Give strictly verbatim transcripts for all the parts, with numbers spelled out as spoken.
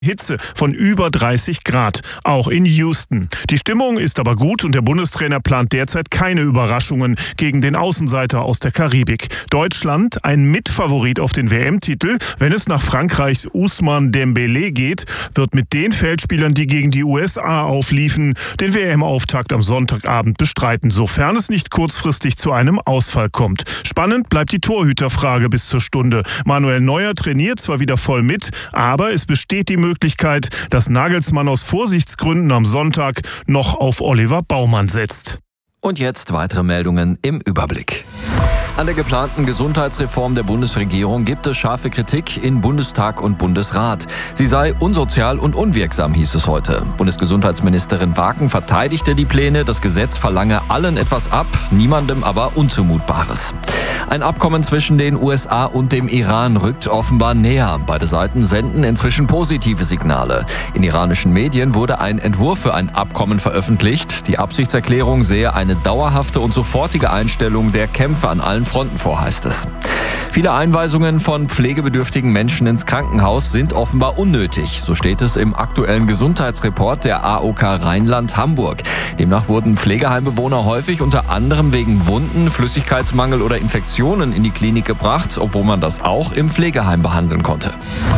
Hitze von über dreißig Grad, auch in Houston. Die Stimmung ist aber gut und der Bundestrainer plant derzeit keine Überraschungen gegen den Außenseiter aus der Karibik. Deutschland, ein Mitfavorit auf den W M-Titel, wenn es nach Frankreichs Ousmane Dembélé geht, wird mit den Feldspielern, die gegen die U S A aufliefen, den W M-Auftakt am Sonntagabend bestreiten, sofern es nicht kurzfristig zu einem Ausfall kommt. Spannend bleibt die Torhüterfrage bis zur Stunde. Manuel Neuer trainiert zwar wieder voll mit, aber es besteht die Möglichkeit, Möglichkeit, dass Nagelsmann aus Vorsichtsgründen am Sonntag noch auf Oliver Baumann setzt. Und jetzt weitere Meldungen im Überblick. An der geplanten Gesundheitsreform der Bundesregierung gibt es scharfe Kritik in Bundestag und Bundesrat. Sie sei unsozial und unwirksam, hieß es heute. Bundesgesundheitsministerin Waken verteidigte die Pläne, das Gesetz verlange allen etwas ab, niemandem aber Unzumutbares. Ein Abkommen zwischen den U S A und dem Iran rückt offenbar näher. Beide Seiten senden inzwischen positive Signale. In iranischen Medien wurde ein Entwurf für ein Abkommen veröffentlicht. Die Absichtserklärung sehe eine dauerhafte und sofortige Einstellung der Kämpfe an allen Fronten vor, heißt es. Viele Einweisungen von pflegebedürftigen Menschen ins Krankenhaus sind offenbar unnötig. So steht es im aktuellen Gesundheitsreport der A O K Rheinland-Hamburg. Demnach wurden Pflegeheimbewohner häufig unter anderem wegen Wunden, Flüssigkeitsmangel oder Infektionen in die Klinik gebracht, obwohl man das auch im Pflegeheim behandeln konnte.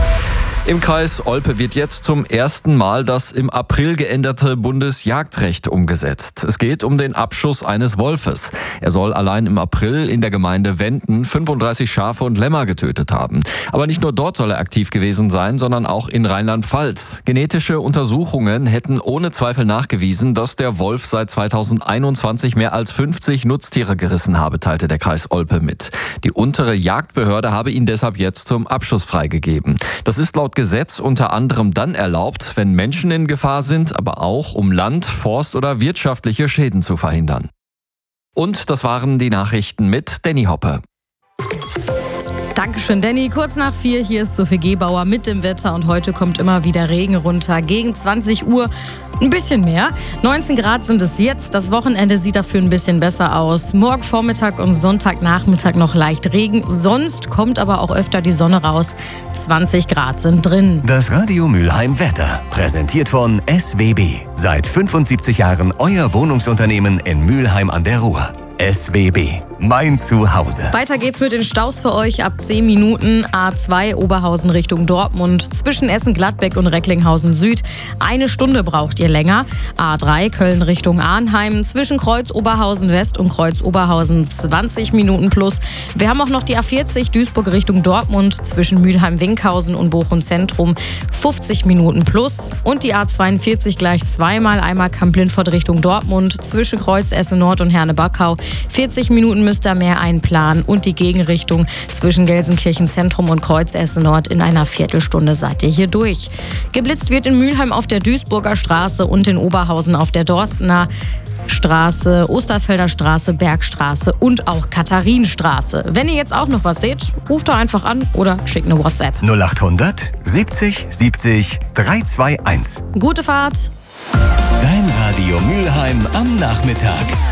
Im Kreis Olpe wird jetzt zum ersten Mal das im April geänderte Bundesjagdrecht umgesetzt. Es geht um den Abschuss eines Wolfes. Er soll allein im April in der Gemeinde Wenden fünfunddreißig Schafe und Lämmer getötet haben. Aber nicht nur dort soll er aktiv gewesen sein, sondern auch in Rheinland-Pfalz. Genetische Untersuchungen hätten ohne Zweifel nachgewiesen, dass der Wolf seit zweitausendeinundzwanzig mehr als fünfzig Nutztiere gerissen habe, teilte der Kreis Olpe mit. Die untere Jagdbehörde habe ihn deshalb jetzt zum Abschuss freigegeben. Das ist laut Gesetz unter anderem dann erlaubt, wenn Menschen in Gefahr sind, aber auch um Land-, Forst- oder wirtschaftliche Schäden zu verhindern. Und das waren die Nachrichten mit Danny Hoppe. Dankeschön, Danny. Kurz nach vier, hier ist Sophie Gebauer mit dem Wetter und heute kommt immer wieder Regen runter. Gegen zwanzig Uhr ein bisschen mehr. neunzehn Grad sind es jetzt. Das Wochenende sieht dafür ein bisschen besser aus. Morgen Vormittag und Sonntagnachmittag noch leicht Regen. Sonst kommt aber auch öfter die Sonne raus. zwanzig Grad sind drin. Das Radio Mülheim Wetter. Präsentiert von S W B. Seit fünfundsiebzig Jahren euer Wohnungsunternehmen in Mülheim an der Ruhr. S W B. Mein Zuhause. Weiter geht's mit den Staus für euch ab zehn Minuten. A zwei Oberhausen Richtung Dortmund. Zwischen Essen-Gladbeck und Recklinghausen Süd. Eine Stunde braucht ihr länger. A drei Köln Richtung Arnheim. Zwischen Kreuz Oberhausen West und Kreuz Oberhausen zwanzig Minuten plus. Wir haben auch noch die A vierzig Duisburg Richtung Dortmund. Zwischen Mülheim-Winkhausen und Bochum Zentrum fünfzig Minuten plus. Und die A zweiundvierzig gleich zweimal. Einmal Kamp-Lindfort Richtung Dortmund. Zwischen Kreuz Essen Nord und Herne-Backau. vierzig Minuten müsst ihr mehr einplanen und die Gegenrichtung zwischen Gelsenkirchen Zentrum und Kreuz Essen Nord in einer Viertelstunde seid ihr hier durch. Geblitzt wird in Mülheim auf der Duisburger Straße und in Oberhausen auf der Dorstener Straße, Osterfelder Straße, Bergstraße und auch Katharinenstraße. Wenn ihr jetzt auch noch was seht, ruft doch einfach an oder schickt eine WhatsApp. null achthundert siebzig siebzig dreihunderteinundzwanzig. Gute Fahrt! Dein Radio Mülheim am Nachmittag.